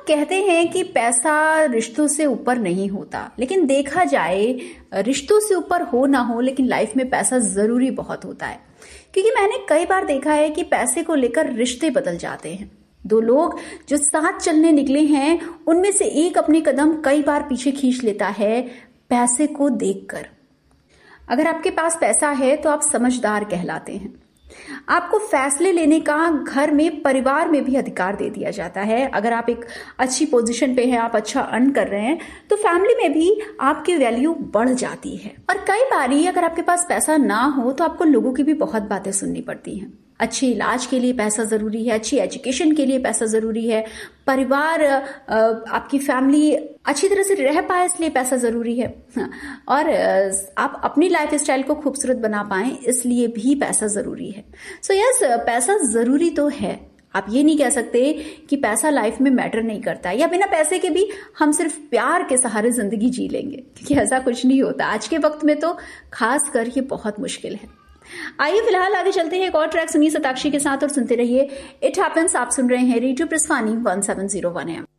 कहते हैं कि पैसा रिश्तों से ऊपर नहीं होता, लेकिन देखा जाए रिश्तों से ऊपर हो ना हो, लेकिन लाइफ में पैसा जरूरी बहुत होता है। क्योंकि मैंने कई बार देखा है कि पैसे को लेकर रिश्ते बदल जाते हैं। दो लोग जो साथ चलने निकले हैं, उनमें से एक अपने कदम कई बार पीछे खींच लेता है पैसे को देखकर। अगर आपके पास पैसा है तो आप समझदार कहलाते हैं। आपको फैसले लेने का घर में, परिवार में भी अधिकार दे दिया जाता है। अगर आप एक अच्छी पोजीशन पे हैं, आप अच्छा अर्न कर रहे हैं, तो फैमिली में भी आपकी वैल्यू बढ़ जाती है। और कई बारी अगर आपके पास पैसा ना हो तो आपको लोगों की भी बहुत बातें सुननी पड़ती हैं। अच्छे इलाज के लिए पैसा जरूरी है, अच्छी एजुकेशन के लिए पैसा जरूरी है, परिवार, आपकी फैमिली अच्छी तरह से रह पाए इसलिए पैसा जरूरी है, और आप अपनी लाइफ स्टाइल को खूबसूरत बना पाएं इसलिए भी पैसा जरूरी है। सो यस, पैसा जरूरी तो है। आप ये नहीं कह सकते कि पैसा लाइफ में मैटर नहीं करता, या बिना पैसे के भी हम सिर्फ प्यार के सहारे जिंदगी जी लेंगे, क्योंकि ऐसा कुछ नहीं होता। आज के वक्त में तो खास कर ये बहुत मुश्किल है। आइए फिलहाल आगे चलते हैं, एक और ट्रैक सुनिए सताक्षी के साथ और सुनते रहिए इट हैपेंस। आप सुन रहे हैं रेडियो प्रस्थानी 1701 AM।